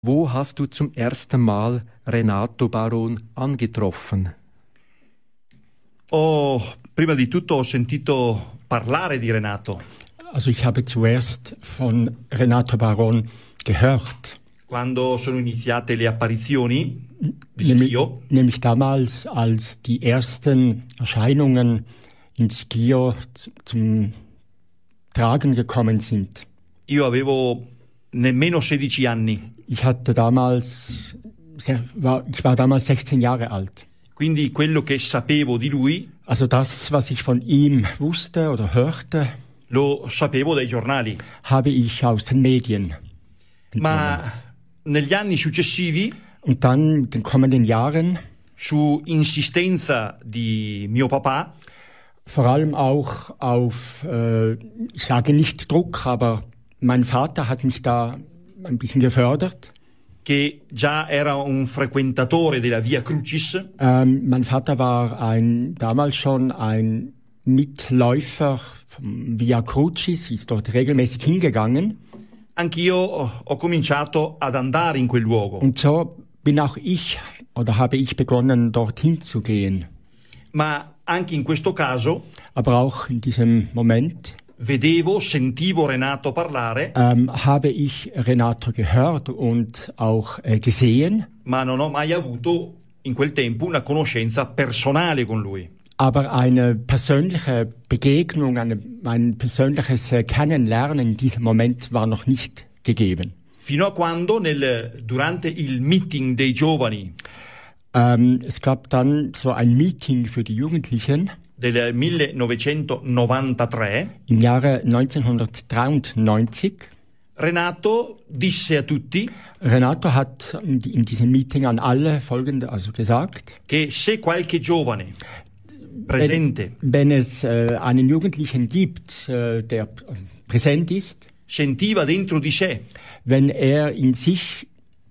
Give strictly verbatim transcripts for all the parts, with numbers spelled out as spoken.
Wo hast du zum ersten Mal Renato Baron angetroffen? Oh, prima di tutto ho sentito parlare di Renato. Also ich habe zuerst von Renato Baron gehört. Quando sono iniziate le apparizioni di Nämlich, Schio, nämlich damals, als die ersten Erscheinungen in Schio z- zum Tragen gekommen sind. io avevo nemmeno sedici anni, Ich hatte damals, se- war, ich war damals sechzehn Jahre alt. quindi quello che sapevo di lui Also das, was ich von ihm wusste oder hörte, lo sapevo dai giornali. habe ich aus den Medien entnommen. Ma negli anni successivi, Und dann in den kommenden Jahren, su insistenza di mio papà, vor allem auch auf, äh, ich sage nicht Druck, aber mein Vater hat mich da ein bisschen gefördert. che già era un frequentatore della Via Crucis, Ähm, mein Vater war ein, damals schon ein Mitläufer vom Via Crucis, ist dort regelmäßig hingegangen. anch'io ho ho cominciato ad andare in quel luogo. Und so bin auch ich oder habe ich begonnen, dorthin zu gehen. Ma anche in questo caso Aber auch in diesem Moment vedevo, sentivo Renato parlare, ähm, habe ich Renato gehört und auch äh, gesehen, ma non ho mai avuto in quel tempo una conoscenza personale con lui. aber eine persönliche Begegnung, eine, ein persönliches äh, Kennenlernen in diesem Moment war noch nicht gegeben. Fino a quando nel, durante il meeting dei giovani Ähm, es gab dann so ein Meeting für die Jugendlichen del millenovecentonovantatré, im Jahre neunzehnhundertdreiundneunzig. Renato disse a tutti Renato hat in in diesem Meeting an alle folgende also gesagt, che se qualche giovane presente wenn es äh, einen Jugendlichen gibt, äh, der präsent ist, sentiva dentro di sé wenn er in sich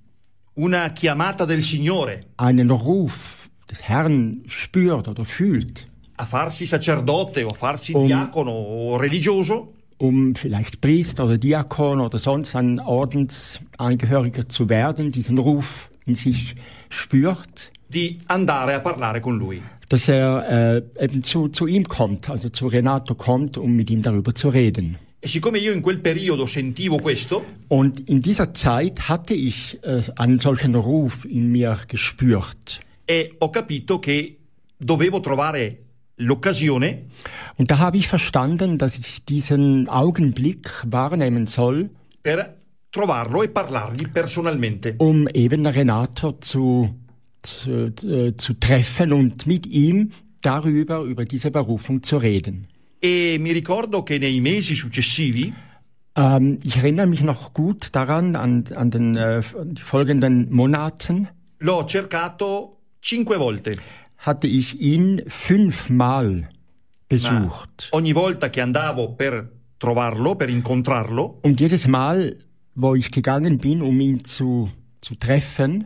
una chiamata del Signore einen Ruf des Herrn spürt oder fühlt, a farsi sacerdote o farsi Um- diacono o religioso, um vielleicht Priester oder Diakon oder sonst ein Ordensangehöriger zu werden, diesen Ruf in sich spürt, di andare a parlare con lui. dass er äh, eben zu, zu ihm kommt, also zu Renato kommt, um mit ihm darüber zu reden. E siccome io in quel periodo sentivo questo, Und in dieser Zeit hatte ich äh, einen solchen Ruf in mir gespürt. e ho capito che dovevo trovare l'occasione Und da habe ich verstanden, dass ich diesen Augenblick wahrnehmen soll, per trovarlo e parlargli personalmente. um eben Renato zu, zu, äh, zu treffen und mit ihm darüber, über diese Berufung zu reden. E mi ricordo che nei mesi successivi Ähm, ich erinnere mich noch gut daran, an, an den äh, die folgenden Monaten l'ho cercato cinque volte. hatte ich ihn fünfmal Ma besucht. ogni volta che andavo per trovarlo, per incontrarlo, Und jedes Mal, wo ich gegangen bin, um ihn zu, zu treffen,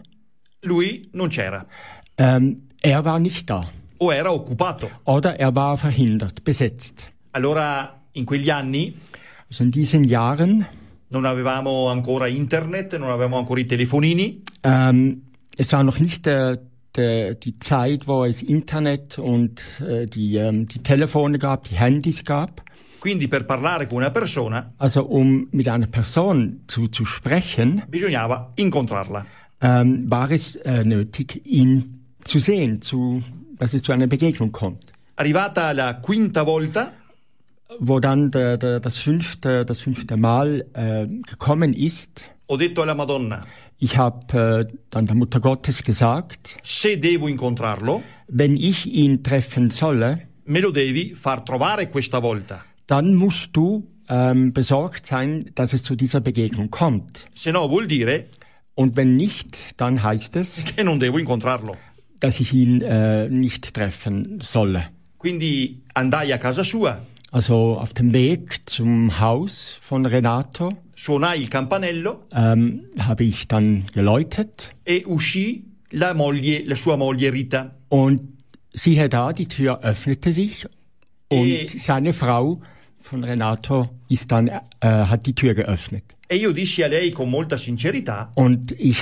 lui non c'era ähm, er war nicht da. o era occupato. Oder er war verhindert, besetzt. Allora, in quegli anni Also in diesen Jahren, non avevamo ancora internet, non avevamo ancora i telefonini, ähm, es war noch nicht der, der, die Zeit, wo es Internet und äh, die, ähm, die Telefone gab, die Handys gab. quindi per parlare con una persona Also um mit einer Person zu, zu sprechen, bisognava incontrarla. ähm, war es äh, nötig, ihn zu sehen, zu, dass es zu einer Begegnung kommt. Arrivata la quinta volta, Wo dann der, der, das, fünfte, das fünfte Mal äh, gekommen ist, ho detto alla Madonna, ich habe äh, dann der Mutter Gottes gesagt, se devo incontrarlo, wenn ich ihn treffen solle, me lo devi far trovare questa volta, dann musst du ähm, besorgt sein, dass es zu dieser Begegnung kommt. se no vuol dire Und wenn nicht, dann heißt es, che non devo incontrarlo. dass ich ihn äh, nicht treffen solle. Quindi andai a casa sua, Also auf dem Weg zum Haus von Renato suonai il campanello ähm, habe ich dann geläutet e uscì la moglie, la sua moglie Rita. und siehe da, die Tür öffnete sich und Eh. seine Frau von Renato ist dann, äh, hat die Tür geöffnet. E io dissi a lei con molta sincerità: Und ich